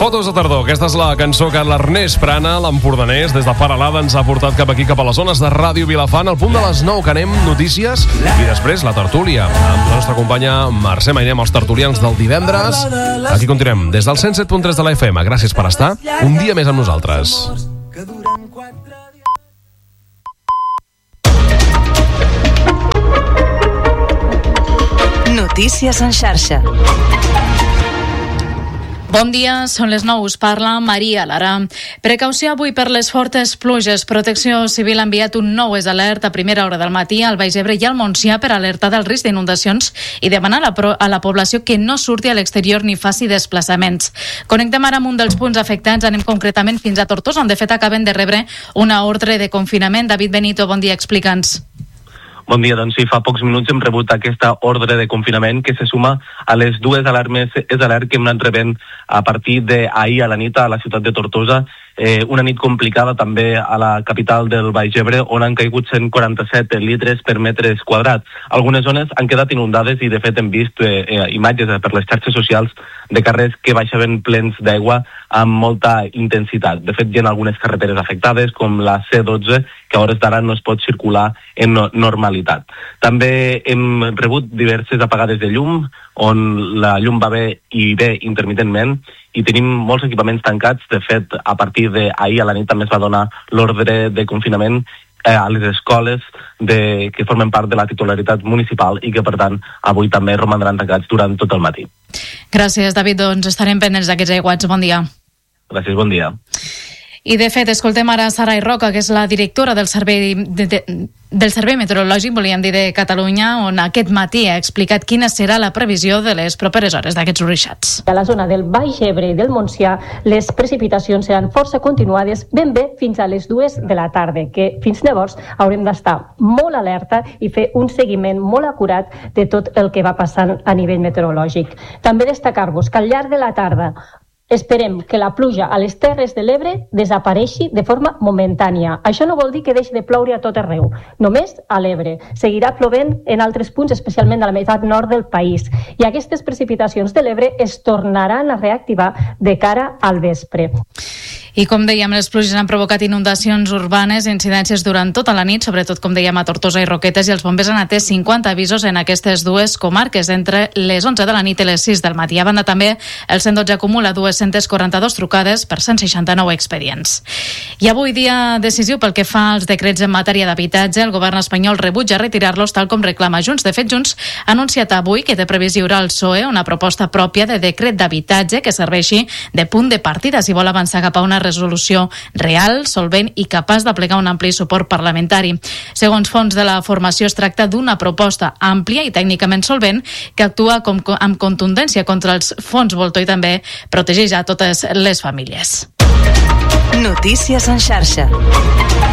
Fotos de tardor. Aquesta és la cançó que l'Ernest Prana, l'empordanès, des de Paralada ens ha portat cap aquí, cap a les zones de Ràdio Vilafant. Al punt de les 9 que anem, notícies, i després la tertúlia amb la nostra companya Mercè Mainer, amb els tertulians del divendres. Aquí continuem des del 107.3 de la FM. Gràcies per estar un dia més amb nosaltres. Notícies en xarxa. Bon dia, són les 9, us parla Maria Lara. Precaució avui per les fortes pluges. Protecció Civil ha enviat un nou alert a primera hora del matí al Baix Ebre i al Montsià per alertar del risc d'inundacions i demanar a la població que no surti a l'exterior ni faci desplaçaments. Connectem ara amb un dels punts afectats, anem concretament fins a Tortosa, on de fet acaben de rebre una ordre de confinament. David Benito, bon dia, explica'ns. Bon dia, doncs sí, fa pocs minuts hem rebut aquesta ordre de confinament que se suma a les dues alarmes que hem anat rebent a partir d'ahir a la nit a la ciutat de Tortosa. Una nit complicada també a la capital del Baix Ebre, on han caigut 147 litres per metre quadrat. Algunes zones han quedat inundades i de fet hem vist imatges per les xarxes socials de carrers que baixaven plens d'aigua amb molta intensitat. De fet, hi ha algunes carreteres afectades, com la C12, que a hores d'ara no es pot circular en normalitat. També hem rebut diverses apagades de llum, on la llum va bé i bé intermitentment, i tenim molts equipaments tancats. De fet, a partir d'ahir a la nit també es va donar l'ordre de confinament a les escoles que formen part de la titularitat municipal i que, per tant, avui també romandran tancats durant tot el matí. Gràcies, David. Doncs estarem pendents d'aquests aiguats. Bon dia. Gràcies, bon dia. I, de fet, escoltem ara Sarai Roca, que és la directora del Servei Meteorològic, volíem dir, de Catalunya, on aquest matí ha explicat quina serà la previsió de les properes hores d'aquests ruixats. A la zona del Baix Ebre i del Montsià, les precipitacions seran força continuades ben bé fins a les 2 de la tarda, que fins llavors haurem d'estar molt alerta i fer un seguiment molt acurat de tot el que va passant a nivell meteorològic. També destacar-vos que al llarg de la tarda esperem que la pluja a les Terres de l'Ebre desapareixi de forma momentània. Això no vol dir que deixi de ploure a tot arreu, només a l'Ebre. Seguirà plovent en altres punts, especialment a la meitat nord del país. I aquestes precipitacions de l'Ebre es tornaran a reactivar de cara al vespre. I com dèiem, les pluges han provocat inundacions urbanes, incidències durant tota la nit, sobretot, com dèiem, a Tortosa i Roquetes, i els bombers han atès 50 avisos en aquestes dues comarques entre les 11 de la nit i les 6 del matí. A banda, també, el 112 acumula 242 trucades per 169 expedients. I avui, dia decisiu pel que fa als decrets en matèria d'habitatge, el govern espanyol rebutja retirar-los tal com reclama Junts. De fet, Junts ha anunciat avui que té previst lliurar al PSOE una proposta pròpia de decret d'habitatge que serveixi de punt de partida si vol avançar cap a una resolució real, solvent i capaç d'aplegar un ampli suport parlamentari. Segons fonts de la formació, es tracta d'una proposta àmplia i tècnicament solvent que actua amb contundència contra els fons voltor i també protegeix a totes les famílies. Notícies en xarxa.